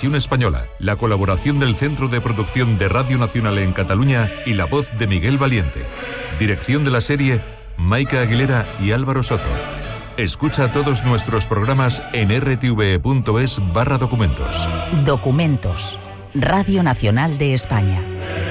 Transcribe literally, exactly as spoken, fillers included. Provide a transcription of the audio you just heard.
Televisión Española, la colaboración del Centro de Producción de Radio Nacional en Cataluña y la voz de Miguel Valiente. Dirección de la serie, Maika Aguilera y Álvaro Soto. Escucha todos nuestros programas en r t v punto es barra documentos. Documentos. Radio Nacional de España.